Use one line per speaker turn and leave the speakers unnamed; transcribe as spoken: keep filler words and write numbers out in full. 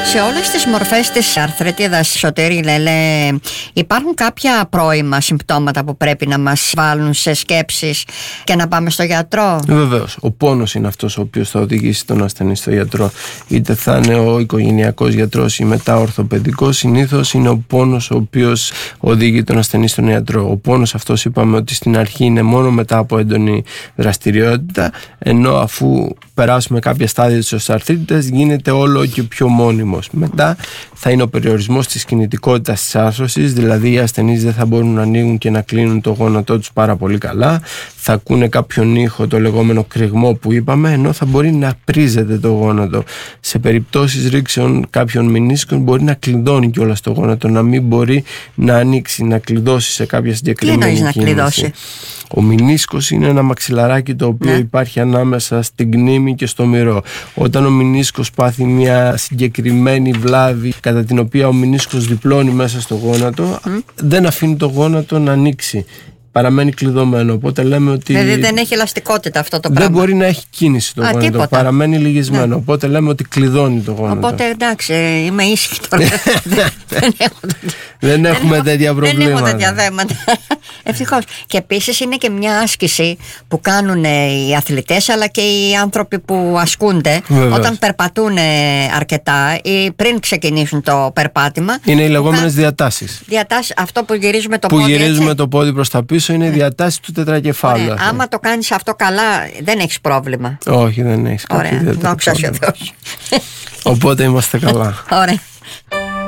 Σε όλες τις μορφές της αρθρίτιδας, Σωτήρη Λέλε, υπάρχουν κάποια πρώιμα συμπτώματα που πρέπει να μας βάλουν σε σκέψεις και να πάμε στο γιατρό?
Βεβαίως. Ο πόνος είναι αυτός ο οποίος θα οδηγήσει τον ασθενή στο γιατρό. Είτε θα είναι ο οικογενειακός γιατρός ή μετά ορθοπαιδικός, συνήθως είναι ο πόνος ο οποίος οδηγεί τον ασθενή στον γιατρό. Ο πόνος αυτός είπαμε ότι στην αρχή είναι μόνο μετά από έντονη δραστηριότητα, ενώ αφού περάσουμε κάποια στάδια της οστεοαρθρίτιδας γίνεται όλο και πιο μόνιμος. Μετά θα είναι ο περιορισμός της κινητικότητας της άρθρωσης, δηλαδή οι ασθενείς δεν θα μπορούν να ανοίγουν και να κλείνουν το γόνατό τους πάρα πολύ καλά, θα ακούνε κάποιον ήχο, το λεγόμενο κρυγμό που είπαμε, ενώ θα μπορεί να πρίζεται το γόνατο. Σε περιπτώσεις ρήξεων κάποιων μηνίσκων μπορεί να κλειδώνει κιόλας το γόνατο, να μην μπορεί να ανοίξει, να κλειδώσει σε κάποια συγκεκριμένη κίνηση.
Τι εννοείς να κλειδώσει?
Ο μηνίσκος είναι ένα μαξιλαράκι το οποίο ναι. υπάρχει ανάμεσα στην κνήμη και στο μυρό. Όταν ο μηνίσκος πάθει μια συγκεκριμένη βλάβη κατά την οποία ο μηνίσκος διπλώνει μέσα στο γόνατο, mm. δεν αφήνει το γόνατο να ανοίξει. Παραμένει κλειδωμένο. Οπότε λέμε ότι.
Δηλαδή δεν έχει ελαστικότητα αυτό το πράγμα.
Δεν μπορεί να έχει κίνηση το Α, γόνατο. Τίποτα. Παραμένει λυγισμένο. Ναι. Οπότε λέμε ότι κλειδώνει το γόνατο.
Οπότε εντάξει, είμαι ήσυχη τώρα. δεν, έχω,
δεν έχουμε
δεν
τέτοια προβλήματα.
Δεν έχω τέτοια θέματα. Ευτυχώς. Και επίσης είναι και μια άσκηση που κάνουν οι αθλητές αλλά και οι άνθρωποι που ασκούνται. Βεβαίως. Όταν περπατούν αρκετά ή πριν ξεκινήσουν το περπάτημα.
Είναι οι λεγόμενες διατάσεις.
Διατάσεις, αυτό που γυρίζουμε το
που
πόδι. Που
γυρίζουμε
έτσι.
το πόδι προς τα πίσω είναι η διατάση του τετρακεφάλου.
Ωραία. Άμα το κάνεις αυτό καλά, δεν έχεις πρόβλημα.
Όχι, δεν έχεις κάποιο ιδιαίτερο πρόβλημα.
Δόξα σε Θεός.
Οπότε είμαστε καλά.
Ωραία.